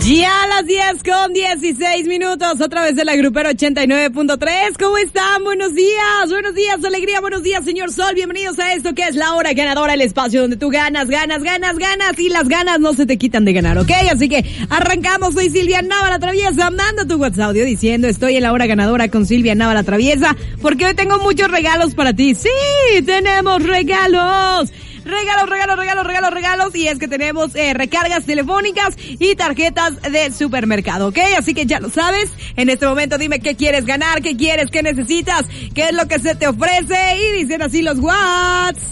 Ya a las 10:16, otra vez de la Grupera 89.3. ¿Cómo están? Buenos días, alegría, buenos días, señor Sol. Bienvenidos a esto que es la hora ganadora, el espacio donde tú ganas y las ganas no se te quitan de ganar, ¿ok? Así que arrancamos. Soy Silvia Nava la Traviesa. Manda tu WhatsApp audio diciendo estoy en la hora ganadora con Silvia Nava la Traviesa, porque hoy tengo muchos regalos para ti. Sí, tenemos regalos. Regalos, y es que tenemos recargas telefónicas y tarjetas de supermercado, ¿ok? Así que ya lo sabes, en este momento dime qué quieres ganar, qué quieres, qué necesitas, qué es lo que se te ofrece, y dicen así los Whats.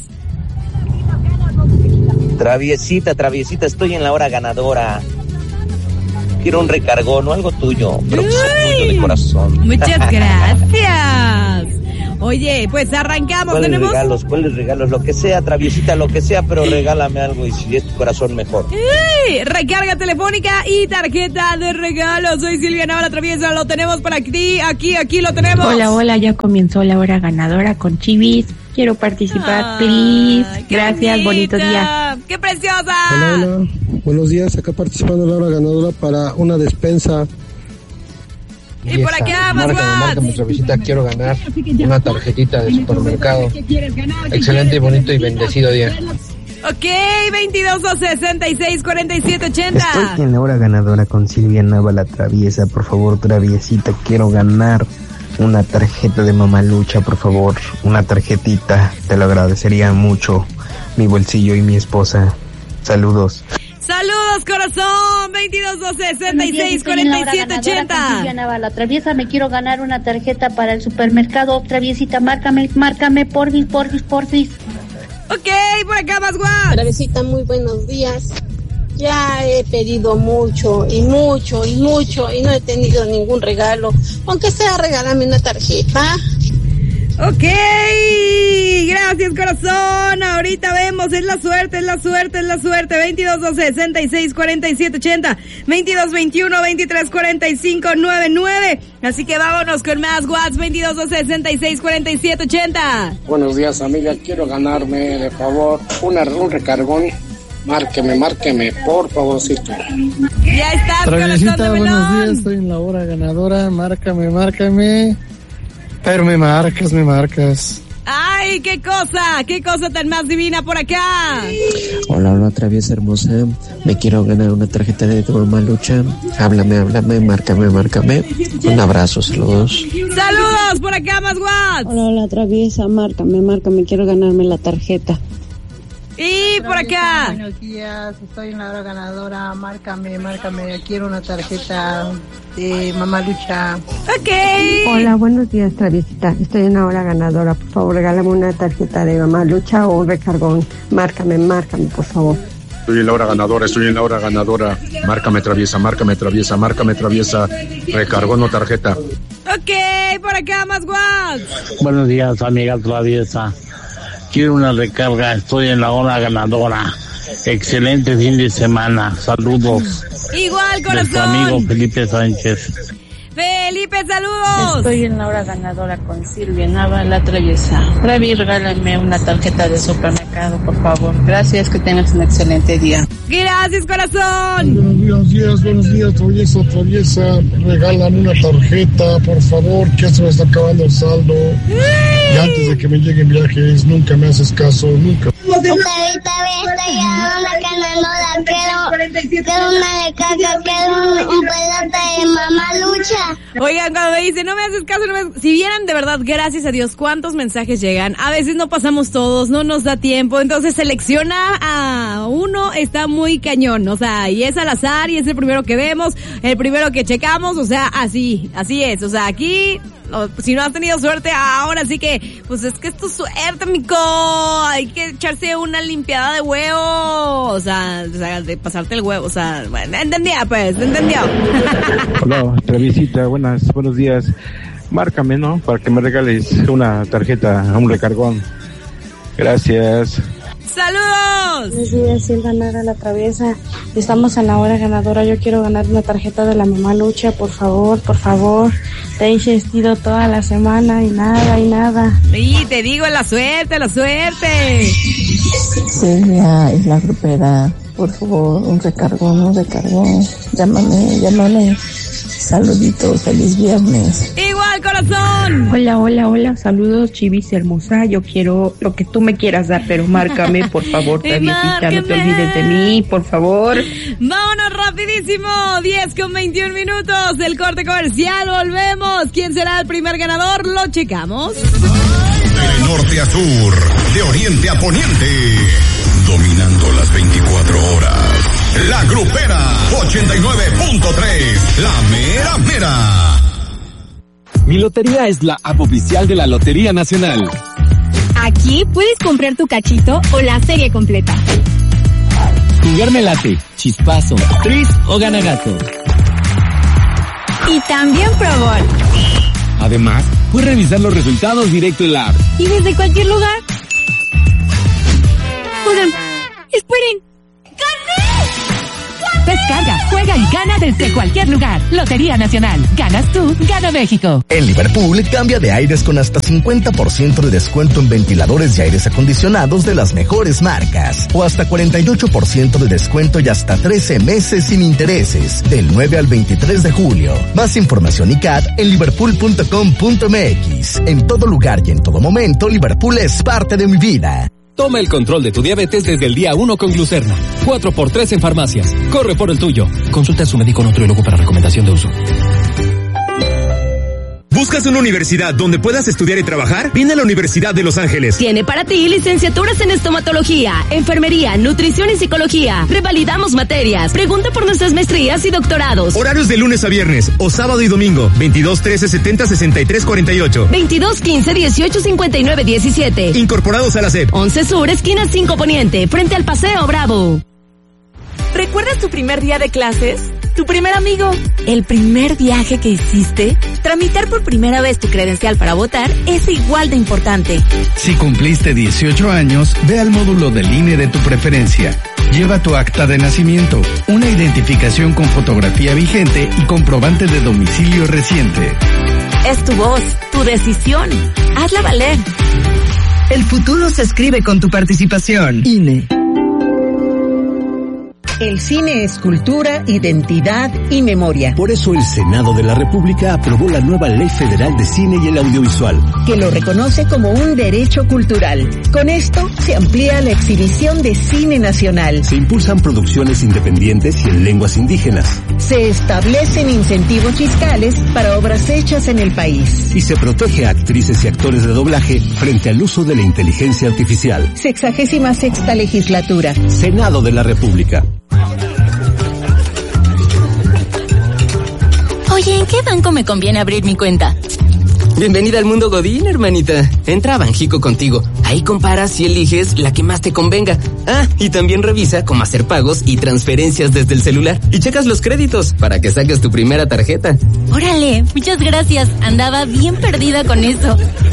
Traviesita, estoy en la hora ganadora. Quiero un recargón o algo tuyo, pero que sea tuyo de corazón. Muchas gracias. Oye, pues arrancamos. ¿Cuáles regalos? Lo que sea, Traviesita, lo que sea, pero regálame algo y si es tu corazón, mejor. Recarga telefónica y tarjeta de regalo. Soy Silvia Nava la Traviesa, lo tenemos para ti, aquí lo tenemos. Hola, ya comenzó la hora ganadora con Chivis. Quiero participar, please. Gracias, bonito día. ¡Qué preciosa! Hola, buenos días, acá participando en la hora ganadora para una despensa. Y por acá, más Márcame, Traviesita, quiero ganar una tarjetita de supermercado. Excelente y bonito y bendecido día. Ok, 22-66-47-80. Estoy en la hora ganadora con Silvia Nava la Traviesa. Por favor, Traviesita, quiero ganar una tarjeta de Mamalucha, por favor. Una tarjetita, te lo agradecería mucho. Mi bolsillo y mi esposa. Saludos. Saludos, corazón. 22-66-47-80. Silvia Nava la Traviesa, me quiero ganar una tarjeta para el supermercado. Traviesita, márcame, porfis. Ok, por acá más guap. Traviesita, muy buenos días. Ya he pedido mucho y no he tenido ningún regalo. Aunque sea, regálame una tarjeta. Ok, gracias, corazón. Ahorita vemos, es la suerte. 22-66-47-80, 22-21-23-45-99. Así que vámonos con más WhatsApp. 22-66-47-80. Buenos días, amiga. Quiero ganarme, de favor, un recargón. Márqueme, por favorcito. Ya estás, Traviesita, corazón de melón. buenos días, estoy en la hora ganadora. Márcame. Pero me marcas. Ay, qué cosa tan más divina por acá. Hola, Traviesa hermosa. Me quiero ganar una tarjeta de tu Mamalucha. Háblame, márcame. Un abrazo, saludos. Saludos por acá, más guap. Hola, Traviesa, márcame, quiero ganarme la tarjeta. Y por acá. Buenos días, estoy en la hora ganadora. Márcame, quiero una tarjeta de Mamalucha. Ok. Hola, buenos días, Traviesita. Estoy en la hora ganadora. Por favor, regálame una tarjeta de Mamalucha o un recargón. Márcame, por favor. Estoy en la hora ganadora. Márcame, Traviesa. Recargón o tarjeta. Ok, por acá más guap. Buenos días, amiga Traviesa. Quiero una recarga, estoy en la hora ganadora. Excelente fin de semana, saludos. Igual, corazón. Nuestro amigo Felipe Sánchez. Felipe, saludos. Estoy en la hora ganadora con Silvia Nava la Traviesa. Travi, regálame una tarjeta de supermercado, por favor. Gracias, que tengas un excelente día. Gracias, corazón. Buenos días, Traviesa. Regálame una tarjeta, por favor, que se me está acabando el saldo. Y antes de que me lleguen viajes, nunca me haces caso, nunca. Quiero una recarga, quiero un pedazo de Mamalucha. Oigan, cuando me dicen, no me haces caso, si vieran de verdad, gracias a Dios, cuántos mensajes llegan. A veces no pasamos todos, no nos da tiempo, entonces selecciona a uno, está muy cañón, o sea, y es al azar, y es el primero que vemos, el primero que checamos, o sea, así es, o sea, aquí... Si no has tenido suerte, ahora sí que, pues es que es tu suerte, mico. Hay que echarse una limpiada de huevo. O sea, de pasarte el huevo. O sea, bueno, entendió. Hola, Traviesita, buenos días. Márcame, ¿no? Para que me regales una tarjeta, un recargón. Gracias. ¡Saludos! Buenos días, Silvia Nava la Traviesa. Estamos en la hora ganadora. Yo quiero ganar una tarjeta de la Mamalucha, por favor. Te he insistido toda la semana y nada. Sí, te digo, la suerte. Silvia, es la Grupera. por favor, un recargón. Llámame. Saluditos, feliz viernes. Igual, corazón. Hola, saludos, Chivis hermosa. Yo quiero lo que tú me quieras dar, pero márcame, por favor, traviesita, no te olvides de mí, por favor. Vámonos rapidísimo, 10:21. El corte comercial, volvemos. ¿Quién será el primer ganador? Lo checamos. De norte a sur, de oriente a poniente, dominando las 24 horas. La Grupera 89.3, la mera. Mi Lotería es la app oficial de la Lotería Nacional. Aquí puedes comprar tu cachito o la serie completa. Jugarme late, chispazo, tris o ganagato. Y también Pro Gol. Además, puedes revisar los resultados directo en la app. Y desde cualquier lugar. Oigan, esperen. Descarga, juega y gana desde cualquier lugar. Lotería Nacional. Ganas tú, gana México. En Liverpool, cambia de aires con hasta 50% de descuento en ventiladores y aires acondicionados de las mejores marcas. O hasta 48% de descuento y hasta 13 meses sin intereses. Del 9 al 23 de julio. Más información y CAT en liverpool.com.mx. En todo lugar y en todo momento, Liverpool es parte de mi vida. Toma el control de tu diabetes desde el día 1 con Glucerna. 4x3 en farmacias. Corre por el tuyo. Consulta a su médico nutriólogo para recomendación de uso. ¿Buscas una universidad donde puedas estudiar y trabajar? Viene a la Universidad de Los Ángeles. Tiene para ti licenciaturas en estomatología, enfermería, nutrición y psicología. Revalidamos materias. Pregunta por nuestras maestrías y doctorados. Horarios de lunes a viernes o sábado y domingo. 22 13 70 63 48. 22 15 18 59 17. Incorporados a la SEP. 11 Sur, esquina 5 Poniente, frente al Paseo Bravo. ¿Recuerdas tu primer día de clases? ¿Tu primer amigo? ¿El primer viaje que hiciste? Tramitar por primera vez tu credencial para votar es igual de importante. Si cumpliste 18 años, ve al módulo del INE de tu preferencia. Lleva tu acta de nacimiento, una identificación con fotografía vigente y comprobante de domicilio reciente. Es tu voz, tu decisión. Hazla valer. El futuro se escribe con tu participación. INE. El cine es cultura, identidad y memoria. Por eso el Senado de la República aprobó la nueva Ley Federal de Cine y el Audiovisual, que lo reconoce como un derecho cultural. Con esto se amplía la exhibición de cine nacional. Se impulsan producciones independientes y en lenguas indígenas. Se establecen incentivos fiscales para obras hechas en el país. Y se protege a actrices y actores de doblaje frente al uso de la inteligencia artificial. 66ª legislatura. Senado de la República. Oye, ¿en qué banco me conviene abrir mi cuenta? Bienvenida al mundo Godín, hermanita. Entra a Banjico Contigo. Ahí comparas y eliges la que más te convenga. Ah, y también revisa cómo hacer pagos y transferencias desde el celular. Y checas los créditos para que saques tu primera tarjeta. Órale, muchas gracias. Andaba bien perdida con eso.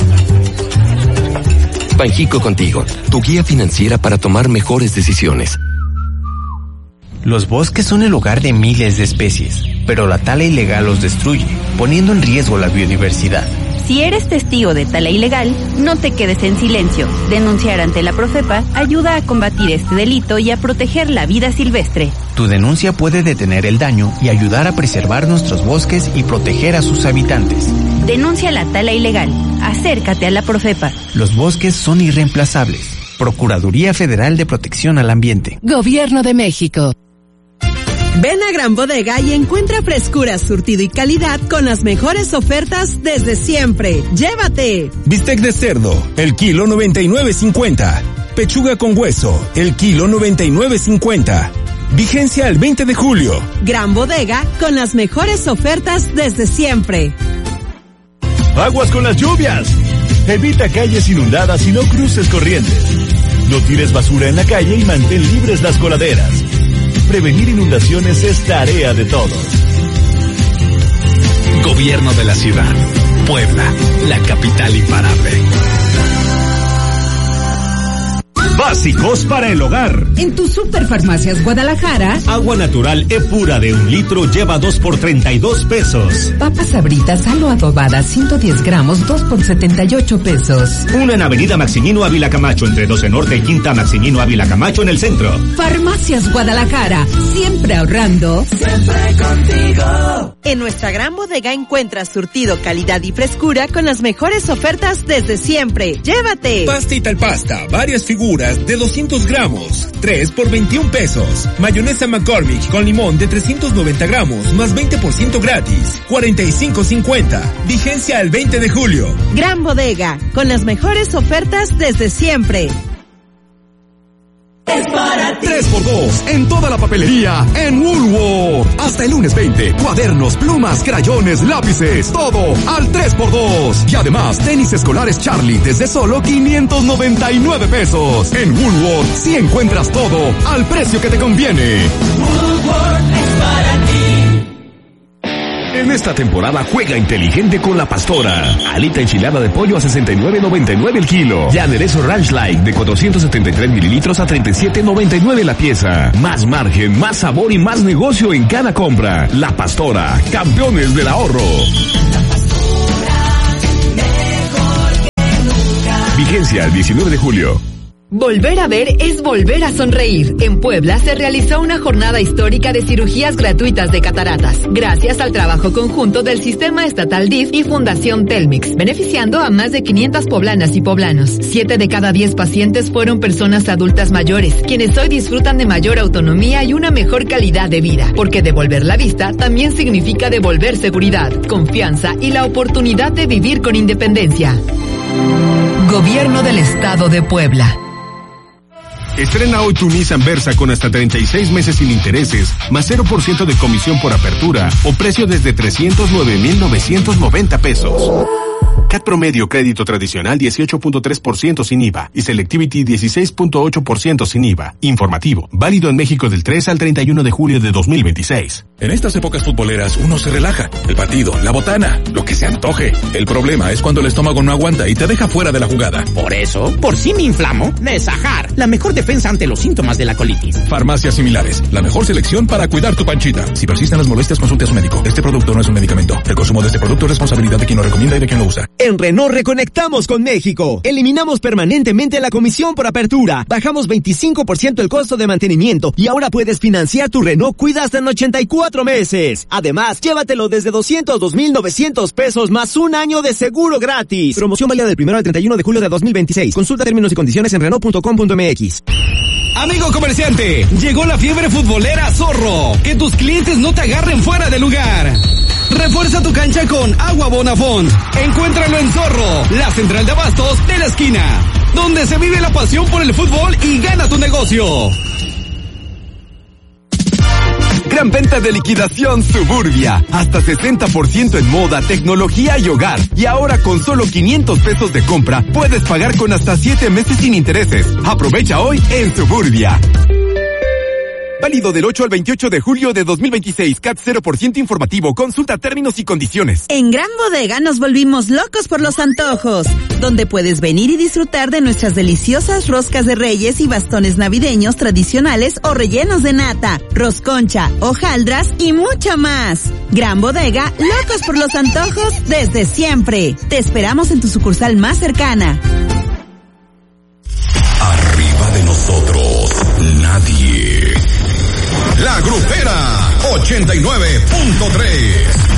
Banjico Contigo, tu guía financiera para tomar mejores decisiones. Los bosques son el hogar de miles de especies, pero la tala ilegal los destruye, poniendo en riesgo la biodiversidad. Si eres testigo de tala ilegal, no te quedes en silencio. Denunciar ante la Profepa ayuda a combatir este delito y a proteger la vida silvestre. Tu denuncia puede detener el daño y ayudar a preservar nuestros bosques y proteger a sus habitantes. Denuncia la tala ilegal. Acércate a la Profepa. Los bosques son irreemplazables. Procuraduría Federal de Protección al Ambiente. Gobierno de México. Ven a Gran Bodega y encuentra frescura, surtido y calidad con las mejores ofertas desde siempre. ¡Llévate! Bistec de cerdo, el kilo 99.50. Pechuga con hueso, el kilo 99.50. Vigencia el 20 de julio. Gran Bodega con las mejores ofertas desde siempre. ¡Aguas con las lluvias! Evita calles inundadas y no cruces corrientes. No tires basura en la calle y mantén libres las coladeras. Prevenir inundaciones es tarea de todos. Gobierno de la Ciudad. Puebla, la capital imparable. Básicos para el hogar. En tu Superfarmacias Guadalajara, Agua natural Epura de 1 litro lleva 2 por 32 pesos. papas Sabritas halo adobada 110 gramos 2 por 78 pesos. Una en Avenida Maximino Ávila Camacho entre 12 Norte y Quinta Maximino Ávila Camacho en el centro. Farmacias Guadalajara, siempre ahorrando. Siempre contigo. En nuestra gran bodega encuentras surtido, calidad y frescura con las mejores ofertas desde siempre. ¡Llévate! Pastita al pasta, varias figuras de 200 gramos, 3 por 21 pesos. Mayonesa McCormick con limón de 390 gramos, más 20% gratis, 45.50. Vigencia el 20 de julio. Gran bodega, con las mejores ofertas desde siempre. Es para ti. 3x2 en toda la papelería en Woolworth. Hasta el lunes 20. Cuadernos, plumas, crayones, lápices, todo al 3x2. Y además, tenis escolares Charlie desde solo 599 pesos. En Woolworth sí encuentras todo al precio que te conviene. Woolworth es para ti. En esta temporada juega inteligente con la Pastora. Alita enchilada de pollo a 69.99 el kilo. Y aderezo Ranch Like de 473 mililitros a 37.99 la pieza. Más margen, más sabor y más negocio en cada compra. La Pastora, campeones del ahorro. La Pastora, mejor que nunca. Vigencia el 19 de julio. Volver a ver es volver a sonreír. En Puebla se realizó una jornada histórica de cirugías gratuitas de cataratas, gracias al trabajo conjunto del Sistema Estatal DIF y Fundación Telmex, beneficiando a más de 500 poblanas y poblanos. 7 de cada 10 pacientes fueron personas adultas mayores, quienes hoy disfrutan de mayor autonomía y una mejor calidad de vida, porque devolver la vista también significa devolver seguridad, confianza y la oportunidad de vivir con independencia. Gobierno del Estado de Puebla. Estrena hoy tu Nissan Versa con hasta 36 meses sin intereses, más 0% de comisión por apertura o precio desde 309,990 pesos. CAT promedio crédito tradicional 18.3% sin IVA y Selectivity 16.8% sin IVA. Informativo, válido en México del 3 al 31 de julio de 2026. En estas épocas futboleras uno se relaja. El partido, la botana, lo que se antoje. El problema es cuando el estómago no aguanta y te deja fuera de la jugada. Por eso, por si me inflamo, Nesajar, la mejor defensa ante los síntomas de la colitis. Farmacias similares, la mejor selección para cuidar tu panchita. Si persisten las molestias, consulte a su médico. Este producto no es un medicamento. El consumo de este producto es responsabilidad de quien lo recomienda y de quien lo usa. En Renault reconectamos con México. Eliminamos permanentemente la comisión por apertura. Bajamos 25% el costo de mantenimiento y ahora puedes financiar tu Renault Cuida hasta en 84 meses. Además, llévatelo desde 202,900 pesos más un año de seguro gratis. Promoción válida del 1 al 31 de julio de 2026. Consulta términos y condiciones en Renault.com.mx. Amigo comerciante, llegó la fiebre futbolera Zorro. Que tus clientes no te agarren fuera de lugar. Refuerza tu cancha con Agua Bonafont. Encuéntralo en Zorro, la central de abastos de la esquina, donde se vive la pasión por el fútbol y gana tu negocio. Gran venta de liquidación Suburbia. Hasta 60% en moda, tecnología y hogar. Y ahora con solo 500 pesos de compra, puedes pagar con hasta 7 meses sin intereses. Aprovecha hoy en Suburbia. Válido del 8 al 28 de julio de 2026. CAT 0% informativo. Consulta términos y condiciones. En Gran Bodega nos volvimos locos por los antojos, donde puedes venir y disfrutar de nuestras deliciosas roscas de reyes y bastones navideños tradicionales o rellenos de nata, rosconcha, hojaldras y mucho más. Gran Bodega, locos por los antojos desde siempre. Te esperamos en tu sucursal más cercana. Arriba de nosotros, nadie. La Grupera 89.3